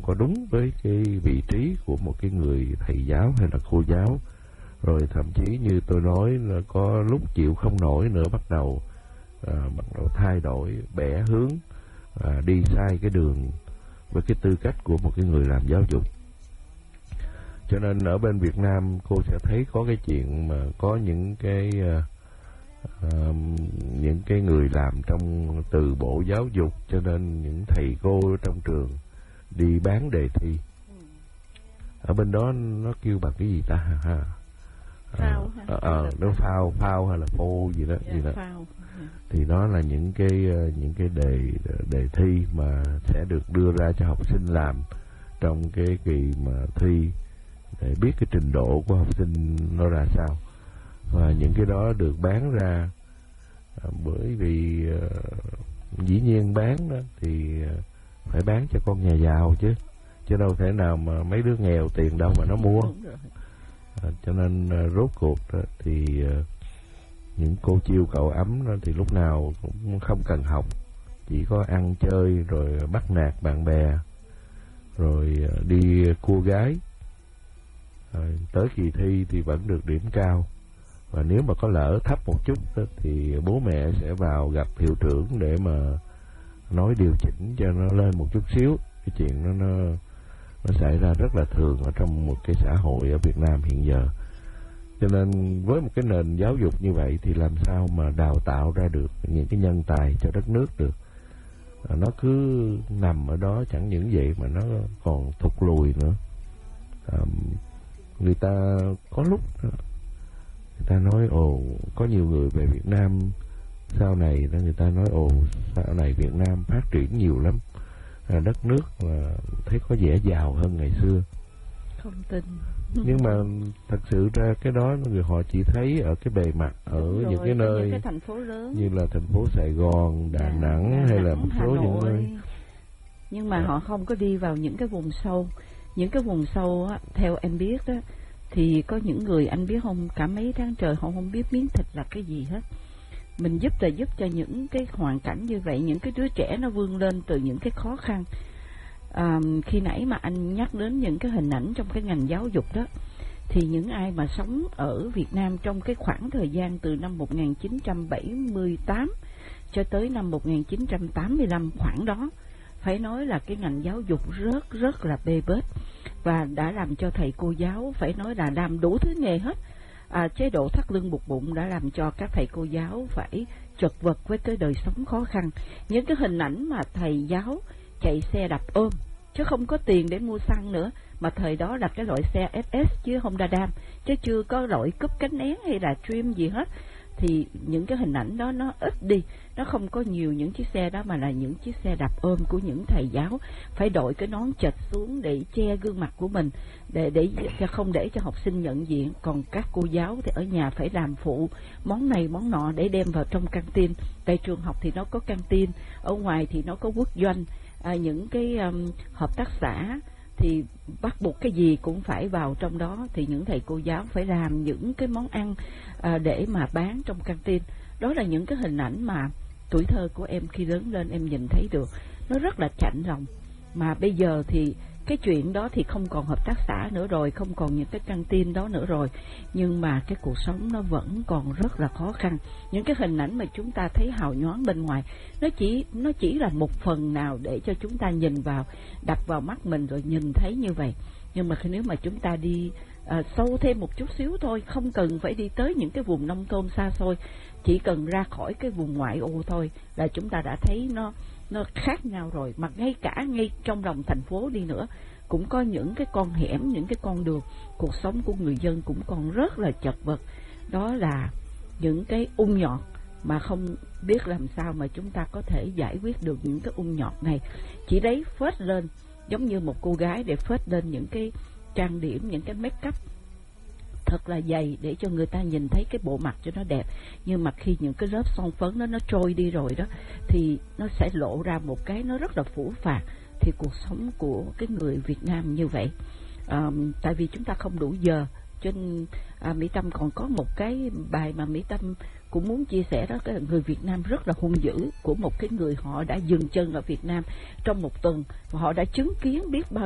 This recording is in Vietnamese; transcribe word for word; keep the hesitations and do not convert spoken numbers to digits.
có đúng với cái vị trí của một cái người thầy giáo hay là cô giáo. Rồi thậm chí như tôi nói là có lúc chịu không nổi nữa, bắt đầu à, bắt đầu thay đổi, bẻ hướng, à, đi sai cái đường với cái tư cách của một cái người làm giáo dục. Cho nên ở bên Việt Nam cô sẽ thấy có cái chuyện mà có những cái uh, uh, những cái người làm trong từ bộ giáo dục, cho nên những thầy cô trong trường đi bán đề thi. Ở bên đó nó kêu bằng cái gì ta ha? Phao à, à, à, nó phao phao hay là phô gì đó, yeah, gì đó. Phao. Thì đó là những cái những cái đề đề thi mà sẽ được đưa ra cho học sinh làm trong cái kỳ mà thi, để biết cái trình độ của học sinh nó ra sao. Và những cái đó được bán ra à, bởi vì à, dĩ nhiên bán đó thì à, phải bán cho con nhà giàu chứ, chứ đâu thể nào mà mấy đứa nghèo tiền đâu mà nó mua. À, cho nên à, rốt cuộc đó, thì à, những cô chiêu cậu ấm đó thì lúc nào cũng không cần học, chỉ có ăn chơi rồi bắt nạt bạn bè, rồi à, đi cua gái. Rồi, tới kỳ thi thì vẫn được điểm cao, và nếu mà có lỡ thấp một chút đó, thì bố mẹ sẽ vào gặp hiệu trưởng để mà nói điều chỉnh cho nó lên một chút xíu. Cái chuyện đó nó, nó xảy ra rất là thường ở trong một cái xã hội ở Việt Nam hiện giờ. Cho nên với một cái nền giáo dục như vậy thì làm sao mà đào tạo ra được những cái nhân tài cho đất nước được. À, nó cứ nằm ở đó, chẳng những vậy mà nó còn thụt lùi nữa. À, người ta có lúc người ta nói ồ, có nhiều người về Việt Nam sau này đó, người ta nói ồ sau này Việt Nam phát triển nhiều lắm, à, đất nước là thấy có vẻ giàu hơn ngày xưa. Không tin. Nhưng mà thật sự ra cái đó người họ chỉ thấy ở cái bề mặt, ở rồi, những cái nơi những cái thành phố lớn như là thành phố Sài Gòn, Đà, Đà Nẵng Đà hay Nẵng, là một số những nơi. Nhưng mà à. họ không có đi vào những cái vùng sâu. Những cái vùng sâu á, theo em biết đó, thì có những người anh biết không, cả mấy tháng trời họ không biết miếng thịt là cái gì hết. Mình giúp là giúp cho những cái hoàn cảnh như vậy, những cái đứa trẻ nó vươn lên từ những cái khó khăn. À, khi nãy mà anh nhắc đến những cái hình ảnh trong cái ngành giáo dục đó, thì những ai mà sống ở Việt Nam trong cái khoảng thời gian từ năm một nghìn chín trăm bảy mươi tám cho tới năm một nghìn chín trăm tám mươi lăm, khoảng đó, phải nói là cái ngành giáo dục rất rất là bê bết, và đã làm cho thầy cô giáo phải nói là làm đủ thứ nghề hết. À, chế độ thắt lưng buộc bụng đã làm cho các thầy cô giáo phải chật vật với cái đời sống khó khăn. Những cái hình ảnh mà thầy giáo chạy xe đạp ôm, chứ không có tiền để mua xăng nữa, mà thời đó là cái loại xe ét ét chứ Honda Dam, chứ chưa có loại cúp cánh én hay là Dream gì hết. Thì những cái hình ảnh đó nó ít đi, nó không có nhiều những chiếc xe đó, mà là những chiếc xe đạp ôm của những thầy giáo phải đội cái nón chệch xuống để che gương mặt của mình, để để không để cho học sinh nhận diện. Còn các cô giáo thì ở nhà phải làm phụ món này món nọ để đem vào trong căng tin. Tại trường học thì nó có căng tin, ở ngoài thì nó có quốc doanh, à, những cái um, hợp tác xã thì bắt buộc cái gì cũng phải vào trong đó, thì những thầy cô giáo phải làm những cái món ăn à, để mà bán trong căng tin. Đó là những cái hình ảnh mà tuổi thơ của em khi lớn lên em nhìn thấy được, nó rất là chạnh lòng. Mà bây giờ thì cái chuyện đó thì không còn hợp tác xã nữa rồi, không còn những cái căng tin đó nữa rồi, nhưng mà cái cuộc sống nó vẫn còn rất là khó khăn. Những cái hình ảnh mà chúng ta thấy hào nhoáng bên ngoài, nó chỉ nó chỉ là một phần nào để cho chúng ta nhìn vào, đập vào mắt mình rồi nhìn thấy như vậy. Nhưng mà nếu mà chúng ta đi à, sâu thêm một chút xíu thôi, không cần phải đi tới những cái vùng nông thôn xa xôi, chỉ cần ra khỏi cái vùng ngoại ô thôi là chúng ta đã thấy nó nó khác nhau rồi. Mà ngay cả ngay trong lòng thành phố đi nữa cũng có những cái con hẻm, những cái con đường, cuộc sống của người dân cũng còn rất là chật vật. Đó là những cái ung nhọt mà không biết làm sao mà chúng ta có thể giải quyết được những cái ung nhọt này. Chỉ đấy phết lên giống như một cô gái để phết lên những cái trang điểm, những cái make up thật là dày để cho người ta nhìn thấy cái bộ mặt cho nó đẹp. Nhưng mà khi những cái lớp son phấn đó nó trôi đi rồi đó, thì nó sẽ lộ ra một cái nó rất là phũ phàng. Thì cuộc sống của cái người Việt Nam như vậy, à, tại vì chúng ta không đủ giờ, cho nên à, Mỹ Tâm còn có một cái bài mà Mỹ Tâm cũng muốn chia sẻ đó, cái người Việt Nam rất là hung dữ, của một cái người họ đã dừng chân ở Việt Nam trong một tuần, và họ đã chứng kiến biết bao